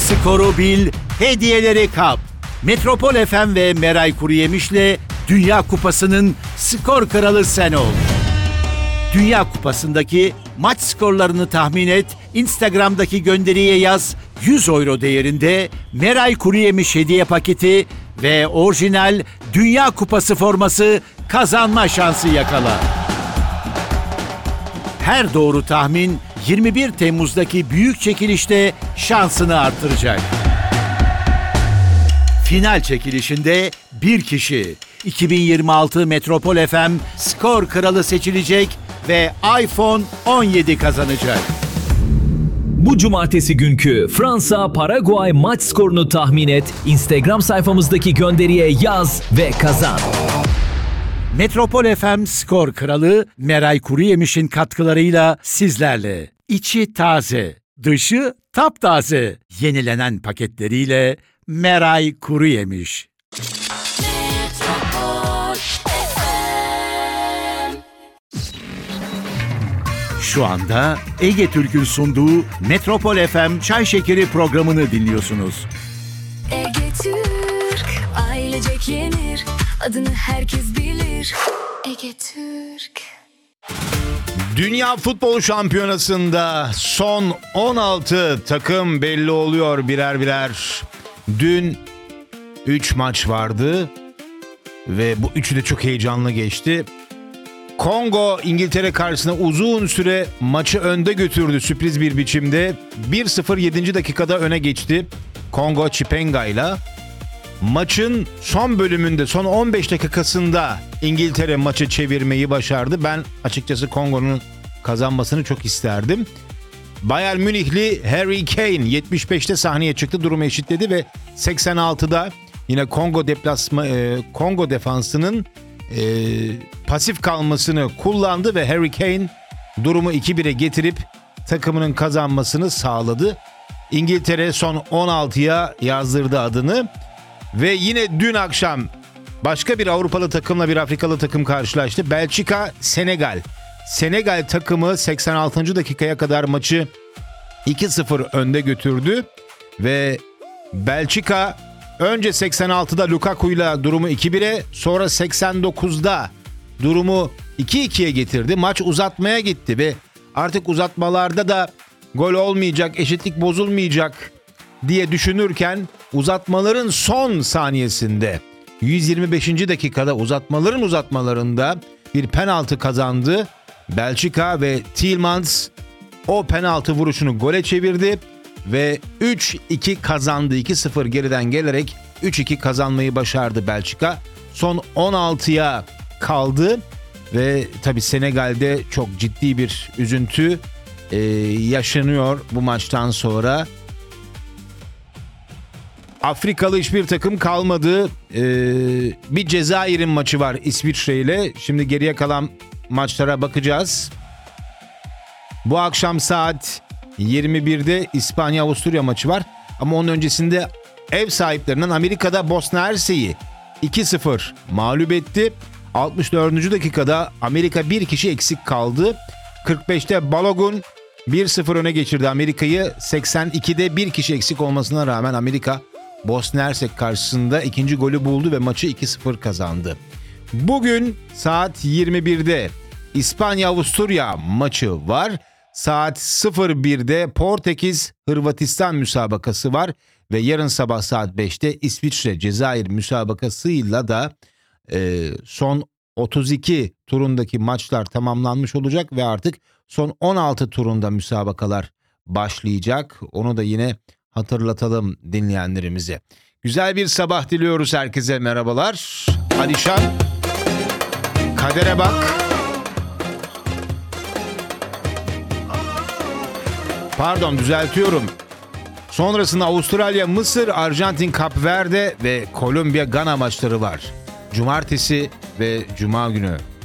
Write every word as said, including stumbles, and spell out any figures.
skoru bil, hediyeleri kap. Metropol F M ve Meray Kuruyemiş'le Dünya Kupası'nın skor kralı sen ol. Dünya Kupası'ndaki maç skorlarını tahmin et, Instagram'daki gönderiye yaz, yüz euro değerinde Meray Kuruyemiş hediye paketi ve orijinal Dünya Kupası forması kazanma şansı yakala. Her doğru tahmin yirmi bir Temmuz'daki büyük çekilişte şansını artıracak. Final çekilişinde bir kişi iki bin yirmi altı Metropol F M skor kralı seçilecek ve iPhone on yedi kazanacak. Bu cumartesi günkü Fransa-Paraguay maç skorunu tahmin et, Instagram sayfamızdaki gönderiye yaz ve kazan. Metropol F M skor kralı Meray Kuruyemiş'in katkılarıyla sizlerle. İçi taze, dışı taptaze. Yenilenen paketleriyle Meray Kuruyemiş. Şu anda Ege Türk'ün sunduğu Metropol F M Çay Şekeri programını dinliyorsunuz. Ege Türk, ailecek yenir, adını herkes bilir. Ege Türk. Dünya Futbol Şampiyonası'nda son on altı takım belli oluyor birer birer. Dün üç maç vardı ve bu üçü de çok heyecanlı geçti. Kongo İngiltere karşısında uzun süre maçı önde götürdü sürpriz bir biçimde. bir sıfır yedinci dakikada öne geçti Kongo Chipenga'yla. Maçın son bölümünde, son on beş dakikasında İngiltere maçı çevirmeyi başardı. Ben açıkçası Kongo'nun kazanmasını çok isterdim. Bayern Münihli Harry Kane yetmiş beşte sahneye çıktı, durumu eşitledi ve seksen altıda yine Kongo deplasma e, Kongo defansının e, pasif kalmasını kullandı ve Harry Kane durumu iki bire getirip takımının kazanmasını sağladı. İngiltere son on altıya yazdırdı adını. Ve yine dün akşam başka bir Avrupalı takımla bir Afrikalı takım karşılaştı. Belçika, Senegal. Senegal takımı seksen altıncı dakikaya kadar maçı iki sıfır önde götürdü. Ve Belçika önce seksen altıda Lukaku'yla durumu iki bire, sonra seksen dokuzda durumu iki ikiye getirdi. Maç uzatmaya gitti ve artık uzatmalarda da gol olmayacak, eşitlik bozulmayacak diye düşünürken uzatmaların son saniyesinde yüz yirmi beşinci dakikada uzatmaların uzatmalarında bir penaltı kazandı Belçika ve Tielemans o penaltı vuruşunu gole çevirdi ve üç iki kazandı. iki sıfır geriden gelerek üç iki kazanmayı başardı Belçika. Son on altıya kaldı ve tabii Senegal'de çok ciddi bir üzüntü e, yaşanıyor bu maçtan sonra. Afrikalı hiçbir takım kalmadı. Ee, bir Cezayir'in maçı var İsviçre ile. Şimdi geriye kalan maçlara bakacağız. Bu akşam saat yirmi birde İspanya-Avusturya maçı var. Ama onun öncesinde ev sahiplerinden Amerika'da Bosna Hersek'i iki sıfır mağlup etti. altmış dördüncü dakikada Amerika bir kişi eksik kaldı. kırk beşte Balogun bir sıfır öne geçirdi Amerika'yı. seksen ikide bir kişi eksik olmasına rağmen Amerika Bosna Hersek karşısında ikinci golü buldu ve maçı iki sıfır kazandı. Bugün saat yirmi birde İspanya-Avusturya maçı var. Saat sıfır birde Portekiz-Hırvatistan müsabakası var. Ve yarın sabah saat beşte İsviçre-Cezayir müsabakasıyla da e, son otuz iki turundaki maçlar tamamlanmış olacak ve artık son on altı turunda müsabakalar başlayacak. Onu da yine hatırlatalım dinleyenlerimize. Güzel bir sabah diliyoruz herkese, merhabalar. Alişan, kadere bak. Pardon, düzeltiyorum. Sonrasında Avustralya, Mısır, Arjantin, Kapverde ve Kolombiya, Gana maçları var. Cumartesi ve Cuma günü.